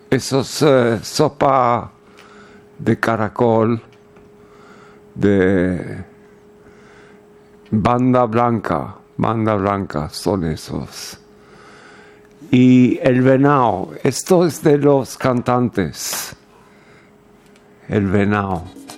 Esos sopa de caracol de banda blanca son esos. Y el venao, esto es de los cantantes, el venao.